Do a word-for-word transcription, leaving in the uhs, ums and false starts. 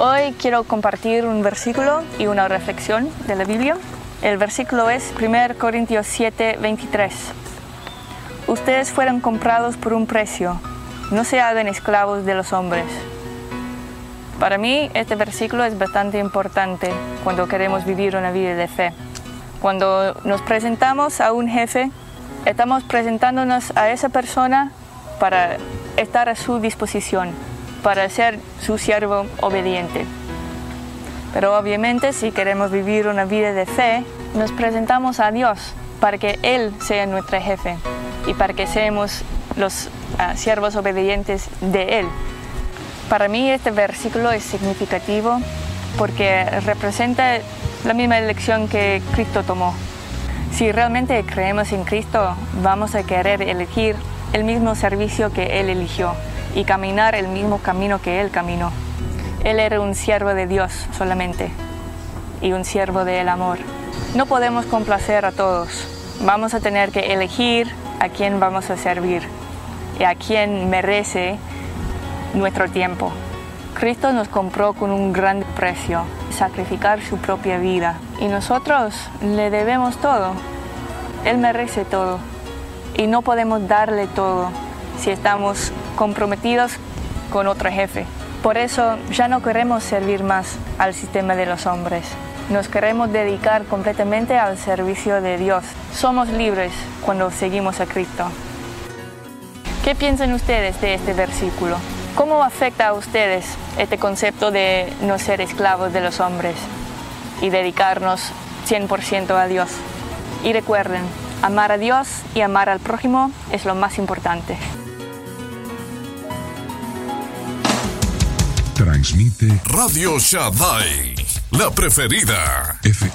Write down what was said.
Hoy quiero compartir un versículo y una reflexión de la Biblia. El versículo es primera Corintios siete, veintitrés. Ustedes fueron comprados por un precio, no se hagan esclavos de los hombres. Para mí este versículo es bastante importante cuando queremos vivir una vida de fe. Cuando nos presentamos a un jefe, estamos presentándonos a esa persona para estar a su disposición, para ser su siervo obediente. Pero obviamente si queremos vivir una vida de fe, nos presentamos a Dios para que Él sea nuestro jefe y para que seamos los uh, siervos obedientes de Él. Para mí este versículo es significativo porque representa la misma elección que Cristo tomó. Si realmente creemos en Cristo, vamos a querer elegir el mismo servicio que Él eligió y caminar el mismo camino que Él caminó. Él era un siervo de Dios solamente y un siervo del amor. No podemos complacer a todos. Vamos a tener que elegir a quién vamos a servir y a quién merece nuestro tiempo. Cristo nos compró con un gran precio, sacrificar su propia vida, y nosotros le debemos todo. Él merece todo y no podemos darle todo si estamos comprometidos con otro jefe. Por eso ya no queremos servir más al sistema de los hombres. Nos queremos dedicar completamente al servicio de Dios. Somos libres cuando seguimos a Cristo. ¿Qué piensan ustedes de este versículo? ¿Cómo afecta a ustedes este concepto de no ser esclavos de los hombres y dedicarnos cien por ciento a Dios? Y recuerden, amar a Dios y amar al prójimo es lo más importante. Transmite Radio Shaddai, la preferida. F